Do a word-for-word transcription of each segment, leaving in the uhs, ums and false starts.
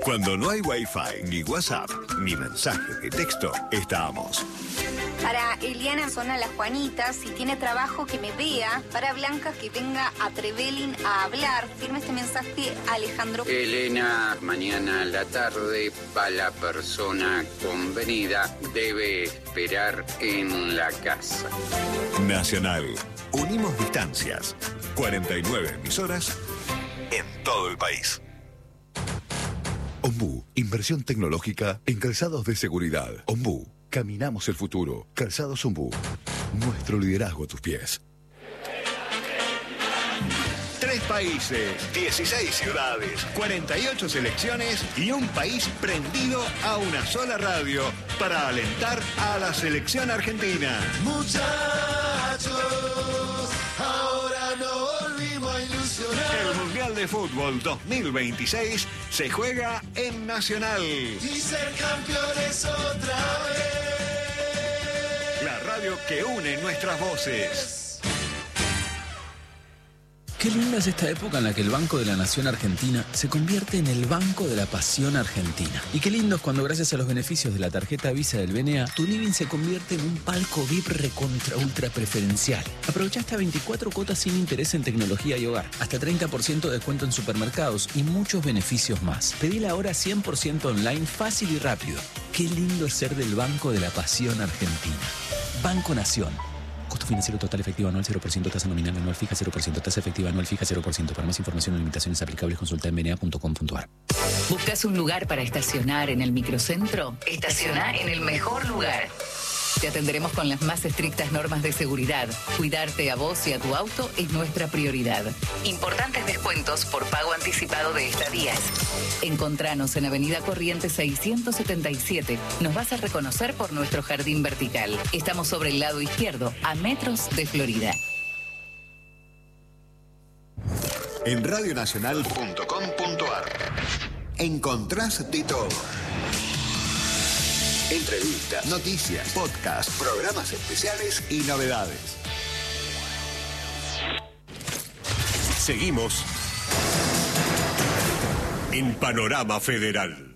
Cuando no hay Wi-Fi, ni WhatsApp, ni mensaje de texto, estamos. Para Eliana Zona Las Juanitas, si tiene trabajo que me vea. Para Blanca, que venga a Trevelin a hablar. Firme este mensaje Alejandro. Elena, mañana a la tarde va la persona convenida. Debe esperar en la casa. Nacional. Unimos distancias. cuarenta y nueve emisoras en todo el país. Ombú, inversión tecnológica en calzados de seguridad. Ombú, caminamos el futuro. Calzados Ombú, nuestro liderazgo a tus pies. Tres países, dieciséis ciudades, cuarenta y ocho selecciones y un país prendido a una sola radio para alentar a la selección argentina. Muchachos, ahora no volvimos a ilusionar. El Mundial de Fútbol dos mil veintiséis se juega en Nacional. Y ser campeones otra vez. La radio que une nuestras voces. Qué linda es esta época en la que el Banco de la Nación Argentina se convierte en el Banco de la Pasión Argentina. Y qué lindo es cuando, gracias a los beneficios de la tarjeta Visa del B N A, tu living se convierte en un palco V I P recontra ultra preferencial. Aprovecha hasta veinticuatro cuotas sin interés en tecnología y hogar, hasta treinta por ciento de descuento en supermercados y muchos beneficios más. Pedila ahora cien por ciento online, fácil y rápido. Qué lindo es ser del Banco de la Pasión Argentina. Banco Nación. Costo financiero total efectivo anual cero por ciento, tasa nominal anual fija cero por ciento, tasa efectiva anual fija cero por ciento. Para más información o limitaciones aplicables, consulta en b n a punto com punto a r. ¿Buscas un lugar para estacionar en el microcentro? Estaciona en el mejor lugar. Te atenderemos con las más estrictas normas de seguridad. Cuidarte a vos y a tu auto es nuestra prioridad. Importantes descuentos por pago anticipado de estadías. Encontranos en Avenida Corrientes seiscientos setenta y siete. Nos vas a reconocer por nuestro jardín vertical. Estamos sobre el lado izquierdo, a metros de Florida. En radionacional punto com punto a r encontrás de todo. Entrevistas, noticias, podcasts, programas especiales y novedades. Seguimos en Panorama Federal.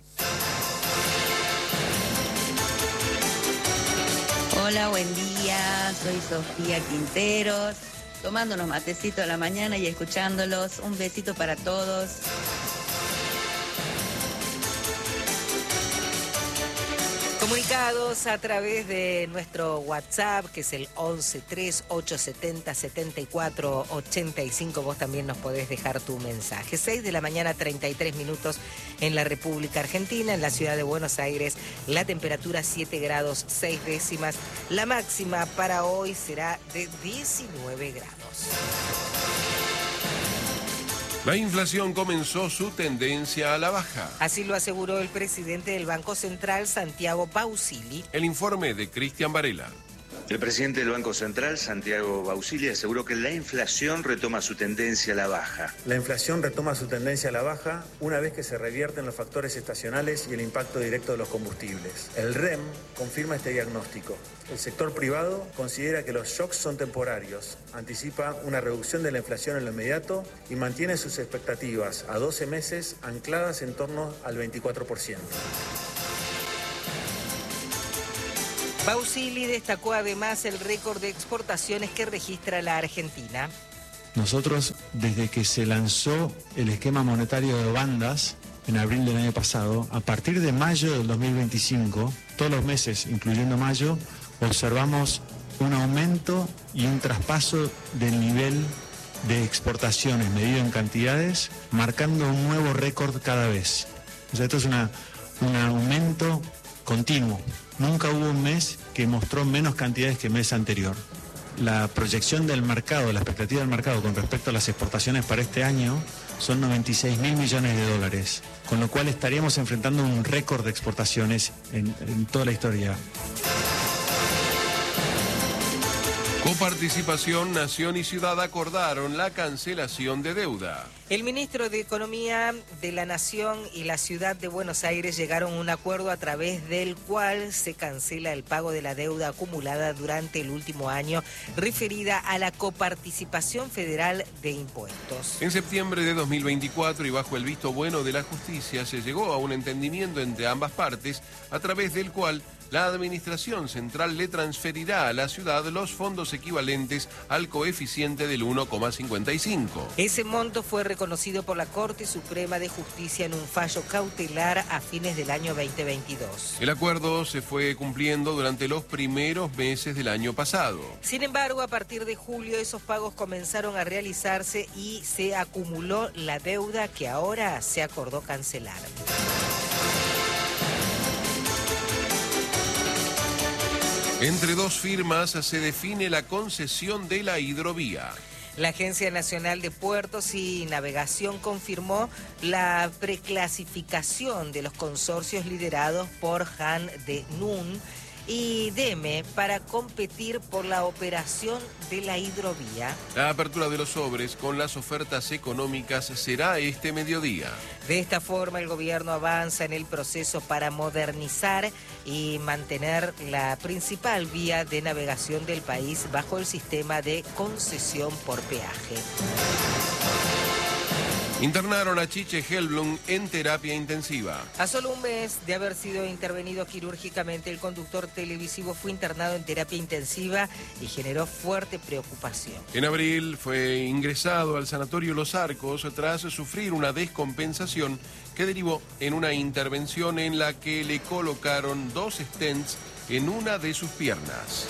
Hola, buen día. Soy Sofía Quinteros, tomando unos matecitos a la mañana y escuchándolos. Un besito para todos. Comunicados a través de nuestro WhatsApp, que es el once tres ocho setenta setenta y cuatro ochenta y cinco. Vos también nos podés dejar tu mensaje. seis de la mañana, treinta y tres minutos en la República Argentina. En la ciudad de Buenos Aires, la temperatura siete grados seis décimas. La máxima para hoy será de diecinueve grados. La inflación comenzó su tendencia a la baja. Así lo aseguró el presidente del Banco Central, Santiago Bausili. El informe de Cristian Varela. El presidente del Banco Central, Santiago Bausili, aseguró que la inflación retoma su tendencia a la baja. La inflación retoma su tendencia a la baja una vez que se revierten los factores estacionales y el impacto directo de los combustibles. El R E M confirma este diagnóstico. El sector privado considera que los shocks son temporarios, anticipa una reducción de la inflación en lo inmediato y mantiene sus expectativas a doce meses ancladas en torno al veinticuatro por ciento. Bausili destacó además el récord de exportaciones que registra la Argentina. Nosotros, desde que se lanzó el esquema monetario de bandas en abril del año pasado, a partir de mayo del dos mil veinticinco, todos los meses, incluyendo mayo, observamos un aumento y un traspaso del nivel de exportaciones medido en cantidades, marcando un nuevo récord cada vez. O sea, esto es una, un aumento continuo. Nunca hubo un mes que mostró menos cantidades que el mes anterior. La proyección del mercado, la expectativa del mercado con respecto a las exportaciones para este año son noventa y seis mil millones de dólares, con lo cual estaríamos enfrentando un récord de exportaciones en, en toda la historia. Coparticipación, Nación y Ciudad acordaron la cancelación de deuda. El ministro de Economía de la Nación y la Ciudad de Buenos Aires llegaron a un acuerdo a través del cual se cancela el pago de la deuda acumulada durante el último año referida a la coparticipación federal de impuestos. En septiembre de dos mil veinticuatro y bajo el visto bueno de la justicia se llegó a un entendimiento entre ambas partes a través del cual la Administración Central le transferirá a la ciudad los fondos equivalentes al coeficiente del uno coma cincuenta y cinco. Ese monto fue reconocido por la Corte Suprema de Justicia en un fallo cautelar a fines del año veinte veintidós. El acuerdo se fue cumpliendo durante los primeros meses del año pasado. Sin embargo, a partir de julio esos pagos comenzaron a realizarse y se acumuló la deuda que ahora se acordó cancelar. Entre dos firmas se define la concesión de la hidrovía. La Agencia Nacional de Puertos y Navegación confirmó la preclasificación de los consorcios liderados por Han de Nun y Deme para competir por la operación de la hidrovía. La apertura de los sobres con las ofertas económicas será este mediodía. De esta forma, el gobierno avanza en el proceso para modernizar y mantener la principal vía de navegación del país bajo el sistema de concesión por peaje. Internaron a Chiche Helblum en terapia intensiva. A solo un mes de haber sido intervenido quirúrgicamente, el conductor televisivo fue internado en terapia intensiva y generó fuerte preocupación. En abril fue ingresado al sanatorio Los Arcos tras sufrir una descompensación que derivó en una intervención en la que le colocaron dos stents en una de sus piernas.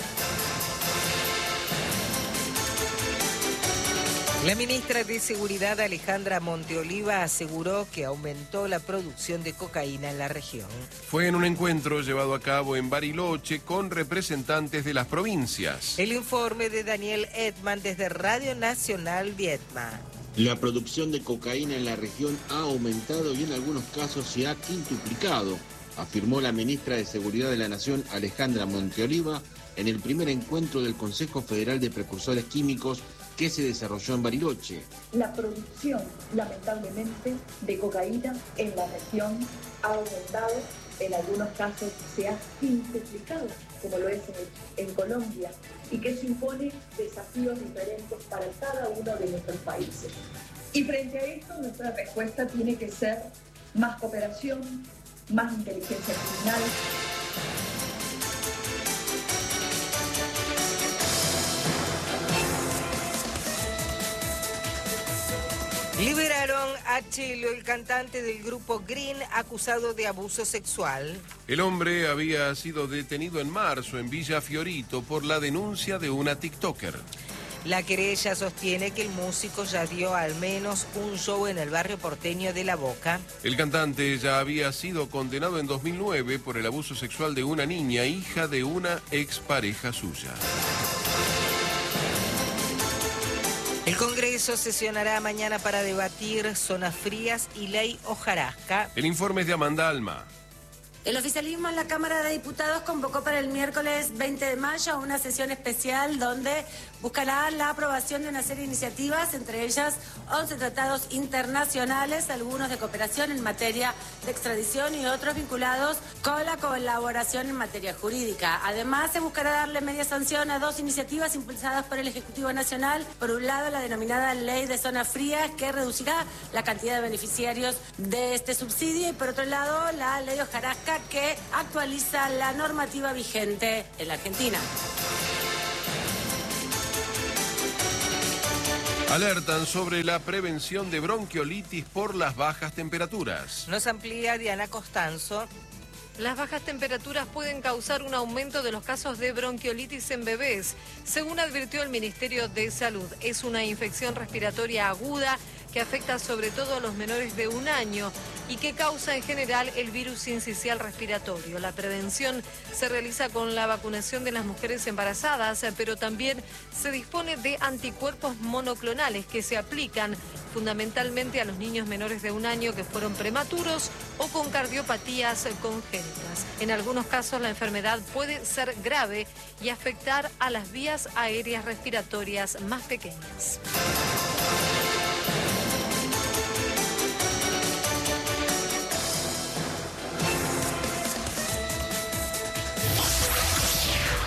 La ministra de Seguridad, Alejandra Monteoliva, aseguró que aumentó la producción de cocaína en la región. Fue en un encuentro llevado a cabo en Bariloche con representantes de las provincias. El informe de Daniel Edman desde Radio Nacional Vietnam. La producción de cocaína en la región ha aumentado y en algunos casos se ha quintuplicado, afirmó la ministra de Seguridad de la Nación, Alejandra Monteoliva, en el primer encuentro del Consejo Federal de Precursores Químicos que se desarrolló en Bariloche. La producción, lamentablemente, de cocaína en la región ha aumentado, en algunos casos se ha quintuplicado, como lo es en, en Colombia, y que eso impone desafíos diferentes para cada uno de nuestros países. Y frente a esto, nuestra respuesta tiene que ser más cooperación, más inteligencia criminal. Liberaron a Chelo, el cantante del grupo Green, acusado de abuso sexual. El hombre había sido detenido en marzo en Villa Fiorito por la denuncia de una TikToker. La querella sostiene que el músico ya dio al menos un show en el barrio porteño de La Boca. El cantante ya había sido condenado en dos mil nueve por el abuso sexual de una niña, hija de una expareja suya. El Congreso sesionará mañana para debatir zonas frías y ley hojarasca. El informe es de Amanda Alma. El oficialismo en la Cámara de Diputados convocó para el miércoles veinte de mayo una sesión especial donde buscará la aprobación de una serie de iniciativas, entre ellas once tratados internacionales, algunos de cooperación en materia de extradición y otros vinculados con la colaboración en materia jurídica. Además, se buscará darle media sanción a dos iniciativas impulsadas por el Ejecutivo Nacional. Por un lado, la denominada Ley de Zonas Frías, que reducirá la cantidad de beneficiarios de este subsidio, y por otro lado, la Ley hojarasca, que actualiza la normativa vigente en la Argentina. Alertan sobre la prevención de bronquiolitis por las bajas temperaturas. Nos amplía Diana Costanzo. Las bajas temperaturas pueden causar un aumento de los casos de bronquiolitis en bebés. Según advirtió el Ministerio de Salud, es una infección respiratoria aguda que afecta sobre todo a los menores de un año y que causa en general el virus sincicial respiratorio. La prevención se realiza con la vacunación de las mujeres embarazadas, pero también se dispone de anticuerpos monoclonales que se aplican fundamentalmente a los niños menores de un año que fueron prematuros o con cardiopatías congénitas. En algunos casos la enfermedad puede ser grave y afectar a las vías aéreas respiratorias más pequeñas.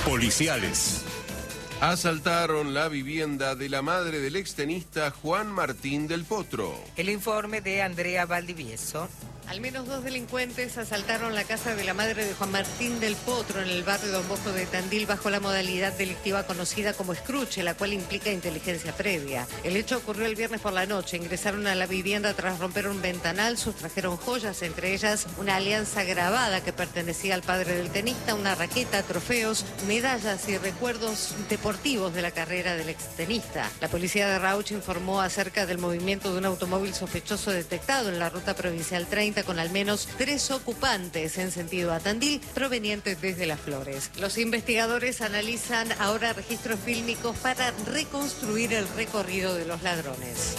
Policiales. Asaltaron la vivienda de la madre del extenista Juan Martín del Potro. El informe de Andrea Valdivieso. Al menos dos delincuentes asaltaron la casa de la madre de Juan Martín del Potro en el barrio Don Bosco de Tandil bajo la modalidad delictiva conocida como escruche, la cual implica inteligencia previa. El hecho ocurrió el viernes por la noche. Ingresaron a la vivienda tras romper un ventanal, sustrajeron joyas, entre ellas una alianza grabada que pertenecía al padre del tenista, una raqueta, trofeos, medallas y recuerdos deportivos de la carrera del extenista. La policía de Rauch informó acerca del movimiento de un automóvil sospechoso detectado en la ruta provincial treinta con al menos tres ocupantes en sentido a Tandil provenientes desde Las Flores. Los investigadores analizan ahora registros fílmicos para reconstruir el recorrido de los ladrones.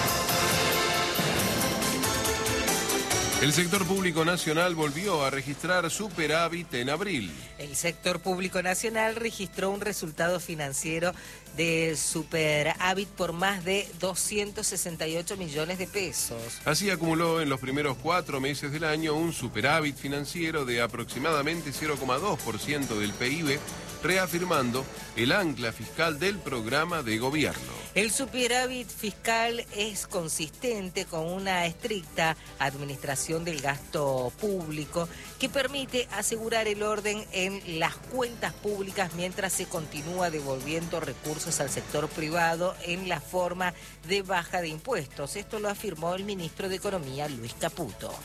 El sector público nacional volvió a registrar superávit en abril. El sector público nacional registró un resultado financiero de superávit por más de doscientos sesenta y ocho millones de pesos. Así acumuló en los primeros cuatro meses del año un superávit financiero de aproximadamente cero coma dos por ciento del P I B, reafirmando el ancla fiscal del programa de gobierno. El superávit fiscal es consistente con una estricta administración del gasto público que permite asegurar el orden en las cuentas públicas mientras se continúa devolviendo recursos al sector privado en la forma de baja de impuestos. Esto lo afirmó el ministro de Economía, Luis Caputo.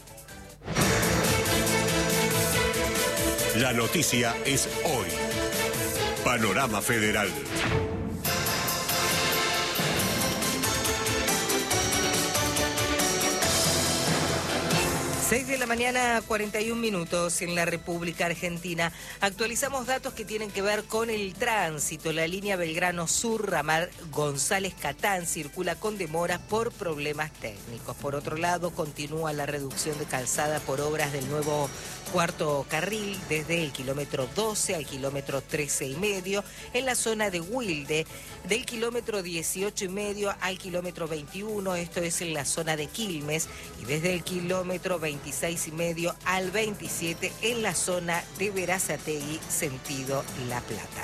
La noticia es hoy. Panorama Federal. seis de la mañana, cuarenta y un minutos en la República Argentina. Actualizamos datos que tienen que ver con el tránsito. La línea Belgrano Sur, ramal González Catán, circula con demoras por problemas técnicos. Por otro lado, continúa la reducción de calzada por obras del nuevo cuarto carril desde el kilómetro doce al kilómetro trece y medio en la zona de Wilde, del kilómetro dieciocho y medio al kilómetro veintiuno, esto es en la zona de Quilmes, y desde el kilómetro veintiséis y medio al veintisiete en la zona de Berazategui, sentido La Plata.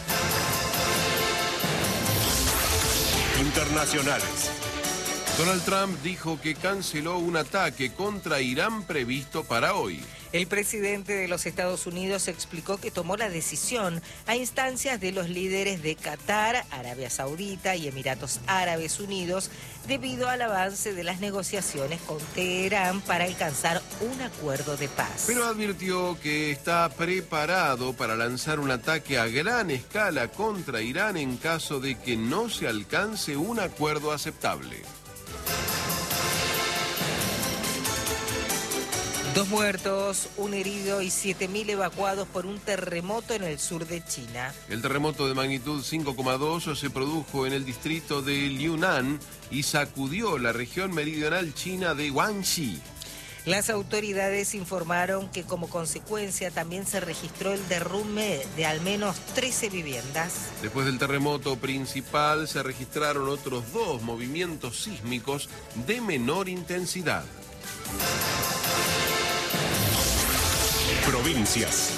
Internacionales. Donald Trump dijo que canceló un ataque contra Irán previsto para hoy. El presidente de los Estados Unidos explicó que tomó la decisión a instancias de los líderes de Qatar, Arabia Saudita y Emiratos Árabes Unidos debido al avance de las negociaciones con Teherán para alcanzar un acuerdo de paz. Pero advirtió que está preparado para lanzar un ataque a gran escala contra Irán en caso de que no se alcance un acuerdo aceptable. Dos muertos, un herido y siete mil evacuados por un terremoto en el sur de China. El terremoto de magnitud cinco coma dos se produjo en el distrito de Liunan y sacudió la región meridional china de Guangxi. Las autoridades informaron que como consecuencia también se registró el derrumbe de al menos trece viviendas. Después del terremoto principal se registraron otros dos movimientos sísmicos de menor intensidad. Provincias.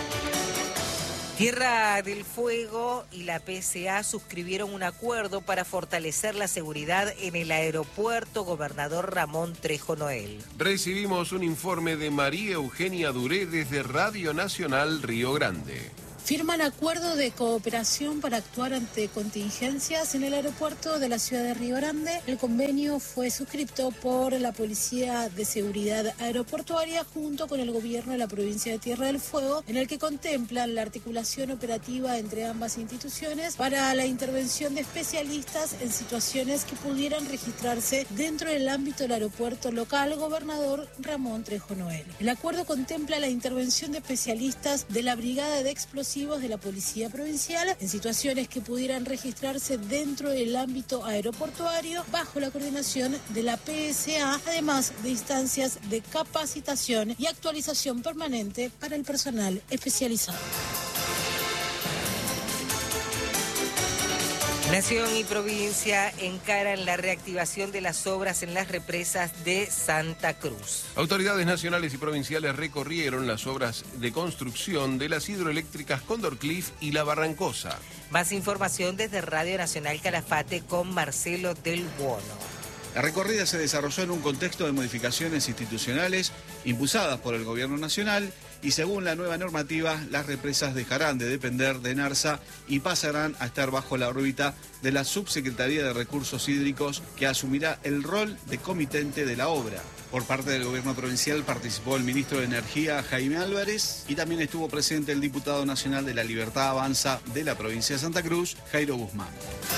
Tierra del Fuego y la P S A suscribieron un acuerdo para fortalecer la seguridad en el aeropuerto Gobernador Ramón Trejo Noel. Recibimos un informe de María Eugenia Duré desde Radio Nacional Río Grande. Firman acuerdo de cooperación para actuar ante contingencias en el aeropuerto de la ciudad de Río Grande. El convenio fue suscrito por la Policía de Seguridad Aeroportuaria junto con el gobierno de la provincia de Tierra del Fuego, en el que contemplan la articulación operativa entre ambas instituciones para la intervención de especialistas en situaciones que pudieran registrarse dentro del ámbito del aeropuerto local Gobernador Ramón Trejo Noel. El acuerdo contempla la intervención de especialistas de la Brigada de Explosivos de la Policía Provincial en situaciones que pudieran registrarse dentro del ámbito aeroportuario bajo la coordinación de la P S A, además de instancias de capacitación y actualización permanente para el personal especializado. Nación y provincia encaran la reactivación de las obras en las represas de Santa Cruz. Autoridades nacionales y provinciales recorrieron las obras de construcción de las hidroeléctricas Cóndor Cliff y La Barrancosa. Más información desde Radio Nacional Calafate con Marcelo del Buono. La recorrida se desarrolló en un contexto de modificaciones institucionales impulsadas por el Gobierno Nacional y según la nueva normativa, las represas dejarán de depender de NARSA y pasarán a estar bajo la órbita de la Subsecretaría de Recursos Hídricos, que asumirá el rol de comitente de la obra. Por parte del Gobierno provincial participó el ministro de Energía, Jaime Álvarez, y también estuvo presente el diputado nacional de la Libertad Avanza de la provincia de Santa Cruz, Jairo Guzmán.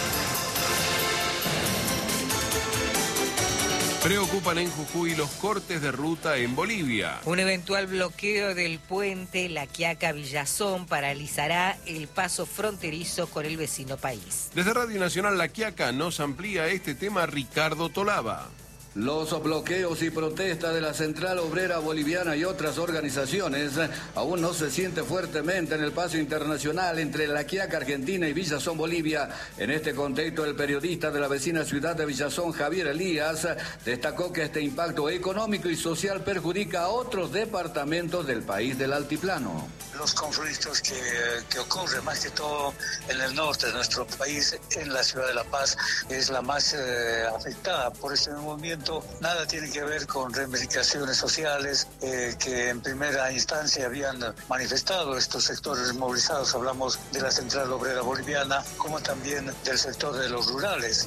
Preocupan en Jujuy los cortes de ruta en Bolivia. Un eventual bloqueo del puente La Quiaca-Villazón paralizará el paso fronterizo con el vecino país. Desde Radio Nacional La Quiaca nos amplía este tema Ricardo Tolaba. Los bloqueos y protestas de la Central Obrera Boliviana y otras organizaciones aún no se siente fuertemente en el paso internacional entre La Quiaca, Argentina y Villazón, Bolivia. En este contexto, el periodista de la vecina ciudad de Villazón, Javier Elías, destacó que este impacto económico y social perjudica a otros departamentos del país del altiplano. Los conflictos que, que ocurren más que todo en el norte de nuestro país, en la ciudad de La Paz, es la más eh, afectada por este movimiento. Nada tiene que ver con reivindicaciones sociales eh, que en primera instancia habían manifestado estos sectores movilizados. Hablamos de la Central Obrera Boliviana, como también del sector de los rurales.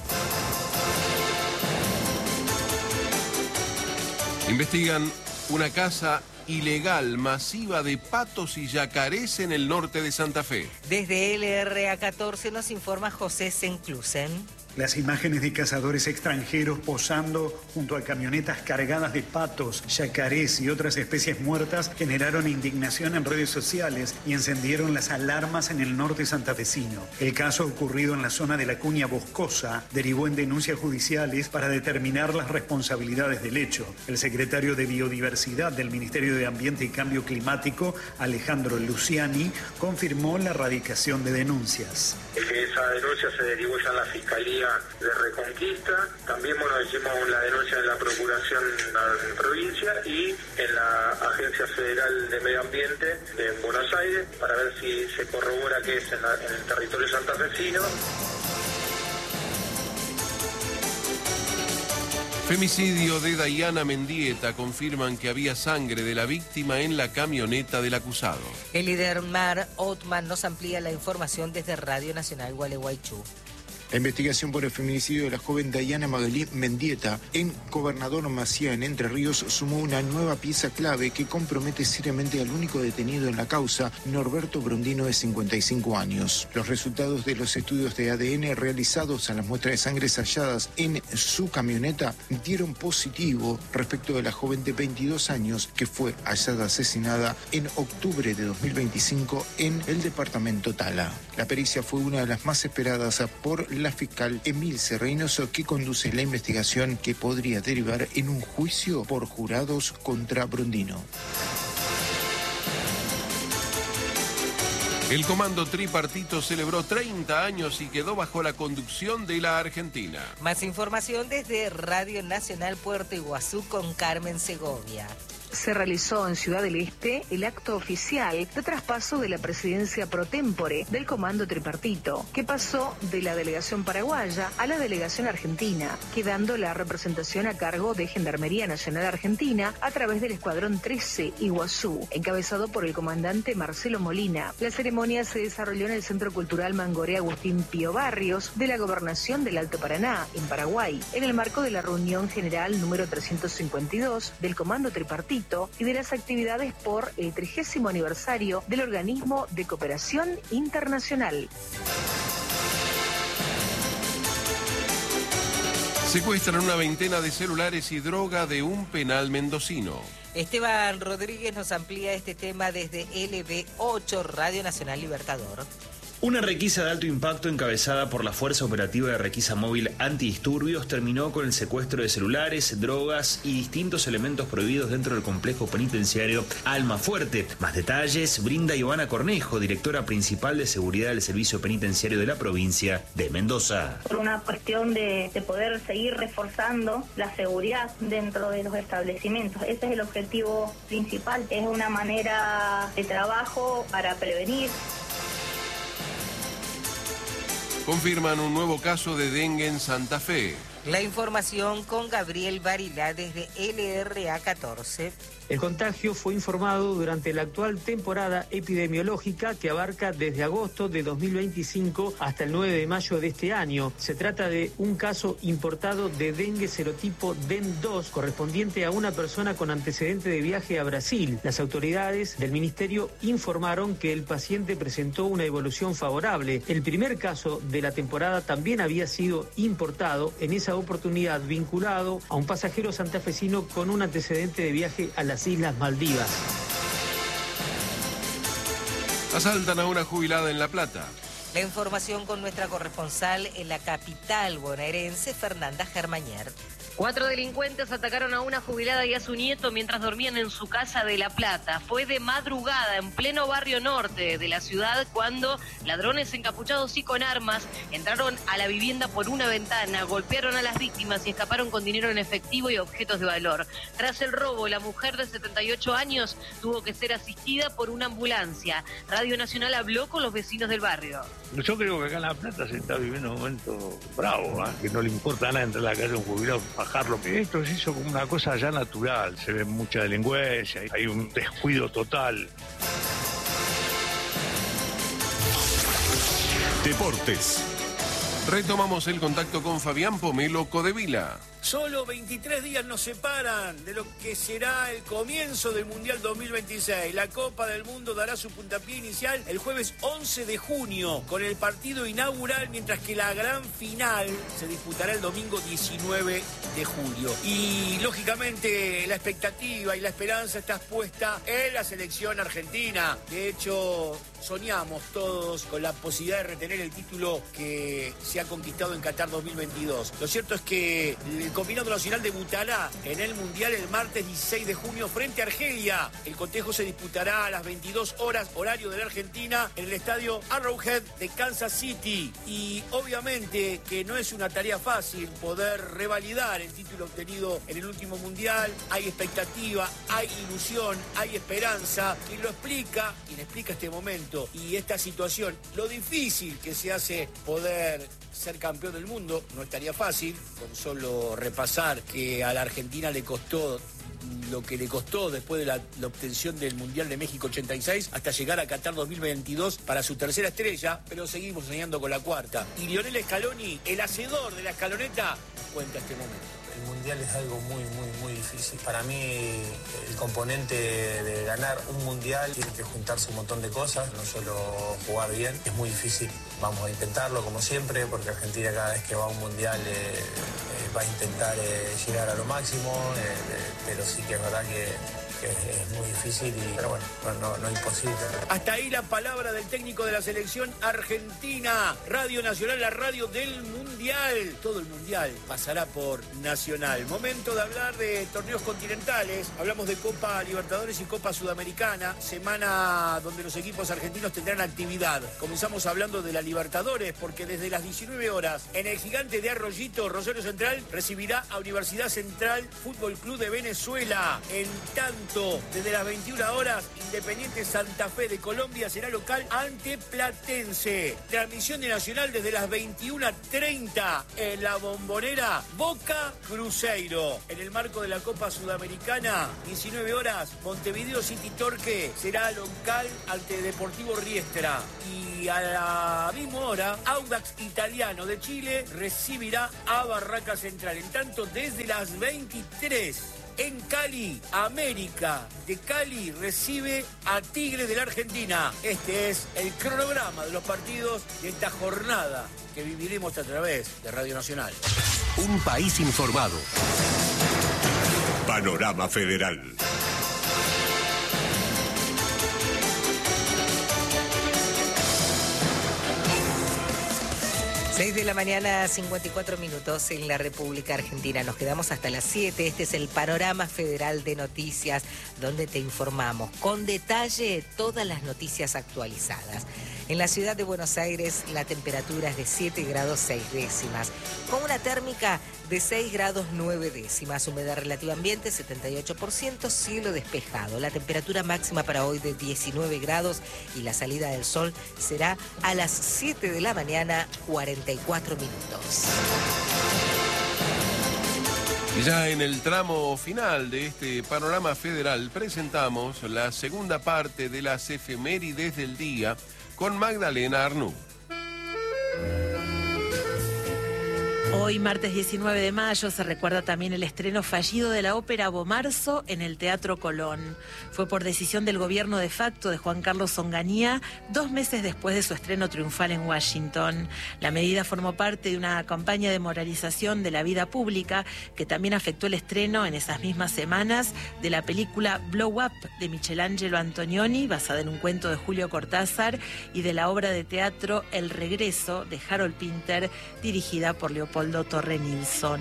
Investigan una caza ilegal masiva de patos y yacarés en el norte de Santa Fe. Desde L R A catorce nos informa José Senclusen. Las imágenes de cazadores extranjeros posando junto a camionetas cargadas de patos, yacarés y otras especies muertas generaron indignación en redes sociales y encendieron las alarmas en el norte santafesino. El caso ocurrido en la zona de la Cuña Boscosa derivó en denuncias judiciales para determinar las responsabilidades del hecho. El secretario de Biodiversidad del Ministerio de Ambiente y Cambio Climático, Alejandro Luciani, confirmó la erradicación de denuncias. Esa denuncia se derivó ya en la Fiscalía de Reconquista, también bueno hicimos la denuncia en la Procuración en provincia y en la Agencia Federal de Medio Ambiente de Buenos Aires para ver si se corrobora que es en, la, en el territorio santafesino. Femicidio de Dayana Mendieta. Confirman que había sangre de la víctima en la camioneta del acusado. El líder Mar Otman nos amplía la información desde Radio Nacional Gualeguaychú. La investigación por el feminicidio de la joven Dayana Magalí Mendieta en Gobernador Maciá, en Entre Ríos, sumó una nueva pieza clave que compromete seriamente al único detenido en la causa, Norberto Brondino, de cincuenta y cinco años. Los resultados de los estudios de A D N realizados a las muestras de sangre halladas en su camioneta dieron positivo respecto de la joven de veintidós años que fue hallada asesinada en octubre de dos mil veinticinco en el departamento Tala. La pericia fue una de las más esperadas por la fiscal Emilce Reynoso, que conduce la investigación que podría derivar en un juicio por jurados contra Brondino. El comando tripartito celebró treinta años y quedó bajo la conducción de la Argentina. Más información desde Radio Nacional Puerto Iguazú con Carmen Segovia. Se realizó en Ciudad del Este el acto oficial de traspaso de la presidencia pro tempore del comando tripartito, que pasó de la delegación paraguaya a la delegación argentina, quedando la representación a cargo de Gendarmería Nacional Argentina a través del Escuadrón trece Iguazú, encabezado por el comandante Marcelo Molina. La ceremonia se desarrolló en el Centro Cultural Mangoré Agustín Pío Barrios de la Gobernación del Alto Paraná, en Paraguay, en el marco de la reunión general número trescientos cincuenta y dos del comando tripartito y de las actividades por el trigésimo aniversario del Organismo de Cooperación Internacional. Secuestran una veintena de celulares y droga de un penal mendocino. Esteban Rodríguez nos amplía este tema desde L B ocho, Radio Nacional Libertador. Una requisa de alto impacto encabezada por la Fuerza Operativa de Requisa Móvil Antidisturbios terminó con el secuestro de celulares, drogas y distintos elementos prohibidos dentro del complejo penitenciario Almafuerte. Más detalles brinda Ivana Cornejo, directora principal de seguridad del Servicio Penitenciario de la provincia de Mendoza. Por una cuestión de, de poder seguir reforzando la seguridad dentro de los establecimientos. Ese es el objetivo principal. Es una manera de trabajo para prevenir. Confirman un nuevo caso de dengue en Santa Fe. La información con Gabriel Barilá desde L R A catorce. El contagio fue informado durante la actual temporada epidemiológica que abarca desde agosto de dos mil veinticinco hasta el nueve de mayo de este año. Se trata de un caso importado de dengue serotipo D E N dos correspondiente a una persona con antecedente de viaje a Brasil. Las autoridades del ministerio informaron que el paciente presentó una evolución favorable. El primer caso de la temporada también había sido importado, en esa oportunidad vinculado a un pasajero santafesino con un antecedente de viaje a la las Islas Maldivas. Asaltan a una jubilada en La Plata. La información con nuestra corresponsal en la capital bonaerense, Fernanda Germañer. Cuatro delincuentes atacaron a una jubilada y a su nieto mientras dormían en su casa de La Plata. Fue de madrugada, en pleno barrio norte de la ciudad, cuando ladrones encapuchados y con armas entraron a la vivienda por una ventana, golpearon a las víctimas y escaparon con dinero en efectivo y objetos de valor. Tras el robo, la mujer de setenta y ocho años tuvo que ser asistida por una ambulancia. Radio Nacional habló con los vecinos del barrio. Yo creo que acá en La Plata se está viviendo un momento bravo, ¿eh? Que no le importa nada entrar a la calle a un jubilado, bajarlo. Esto se hizo como una cosa ya natural, se ve mucha delincuencia, hay un descuido total. Deportes. Retomamos el contacto con Fabián Pomelo Codevila. Solo veintitrés días nos separan de lo que será el comienzo del Mundial dos mil veintiséis. La Copa del Mundo dará su puntapié inicial el jueves once de junio con el partido inaugural, mientras que la gran final se disputará el domingo diecinueve de julio. Y lógicamente la expectativa y la esperanza está puesta en la selección argentina. De hecho, soñamos todos con la posibilidad de retener el título que se ha conquistado en Qatar dos mil veintidós. Lo cierto es que el combinado nacional debutará en el Mundial el martes dieciséis de junio frente a Argelia. El cotejo se disputará a las veintidós horas, horario de la Argentina, en el estadio Arrowhead de Kansas City. Y obviamente que no es una tarea fácil poder revalidar el título obtenido en el último Mundial. Hay expectativa, hay ilusión, hay esperanza. Quien lo explica, quien explica este momento y esta situación, lo difícil que se hace poder ser campeón del mundo. No estaría fácil, con solo repasar que a la Argentina le costó lo que le costó después de la, la obtención del Mundial de México ochenta y seis hasta llegar a Qatar dos mil veintidós para su tercera estrella, pero seguimos soñando con la cuarta. Y Lionel Scaloni, el hacedor de la escaloneta, cuenta este momento. El Mundial es algo muy, muy, muy difícil. Para mí, el componente de ganar un Mundial tiene que juntarse un montón de cosas, no solo jugar bien. Es muy difícil, vamos a intentarlo como siempre, porque Argentina cada vez que va a un Mundial eh, eh, va a intentar eh, llegar a lo máximo, eh, eh, pero sí que es verdad que... es muy difícil, y, pero bueno, no, no, no imposible. Hasta ahí la palabra del técnico de la selección argentina. Radio Nacional, la radio del Mundial. Todo el Mundial pasará por Nacional. Momento de hablar de torneos continentales. Hablamos de Copa Libertadores y Copa Sudamericana. Semana donde los equipos argentinos tendrán actividad. Comenzamos hablando de la Libertadores, porque desde las diecinueve horas en el Gigante de Arroyito, Rosario Central recibirá a Universidad Central Fútbol Club de Venezuela. En tanto, desde las veintiuna horas, Independiente Santa Fe de Colombia será local ante Platense. Transmisión de Nacional desde las veintiuna treinta en la Bombonera, Boca Cruzeiro. En el marco de la Copa Sudamericana, diecinueve horas, Montevideo City Torque será local ante Deportivo Riestra. Y a la misma hora, Audax Italiano de Chile recibirá a Barraca Central. En tanto, desde las veintitrés... en Cali, América de Cali recibe a Tigre de la Argentina. Este es el cronograma de los partidos de esta jornada que viviremos a través de Radio Nacional. Un país informado. Panorama Federal. seis de la mañana, cincuenta y cuatro minutos en la República Argentina. Nos quedamos hasta las siete. Este es el Panorama Federal de Noticias, donde te informamos con detalle todas las noticias actualizadas. En la ciudad de Buenos Aires la temperatura es de siete grados seis décimas, con una térmica de seis grados nueve décimas, humedad relativa ambiente setenta y ocho por ciento, cielo despejado. La temperatura máxima para hoy de diecinueve grados y la salida del sol será a las siete de la mañana, cuarenta y cuatro minutos. Y ya en el tramo final de este panorama federal presentamos la segunda parte de las efemérides del día con Magdalena Arnú. Hoy, martes diecinueve de mayo, se recuerda también el estreno fallido de la ópera Bomarzo en el Teatro Colón. Fue por decisión del gobierno de facto de Juan Carlos Onganía, dos meses después de su estreno triunfal en Washington. La medida formó parte de una campaña de moralización de la vida pública que también afectó el estreno en esas mismas semanas de la película Blow Up de Michelangelo Antonioni, basada en un cuento de Julio Cortázar, y de la obra de teatro El Regreso de Harold Pinter, dirigida por Leopoldo Torre Nilsson.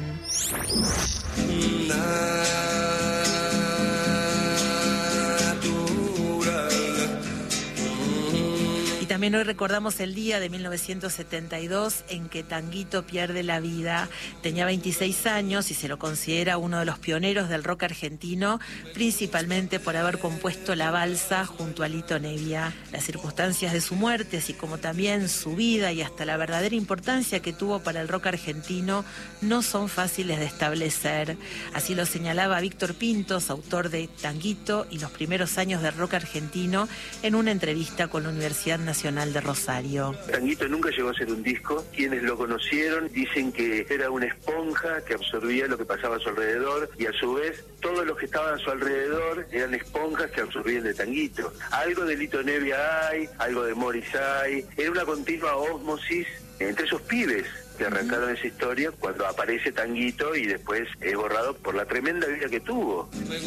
Y también hoy recordamos el día de mil novecientos setenta y dos en que Tanguito pierde la vida. Tenía veintiséis años y se lo considera uno de los pioneros del rock argentino, principalmente por haber compuesto La Balsa junto a Lito Nevia. Las circunstancias de su muerte, así como también su vida y hasta la verdadera importancia que tuvo para el rock argentino, no son fáciles de establecer. Así lo señalaba Víctor Pintos, autor de Tanguito y los primeros años del rock argentino, en una entrevista con la Universidad Nacional de Rosario. Tanguito nunca llegó a ser un disco. Quienes lo conocieron dicen que era una esponja que absorbía lo que pasaba a su alrededor, y a su vez todos los que estaban a su alrededor eran esponjas que absorbían de Tanguito. Algo de Lito Nevia hay, algo de Morris hay. Era una continua ósmosis entre esos pibes que arrancaron esa historia cuando aparece Tanguito y después es borrado por la tremenda vida que tuvo.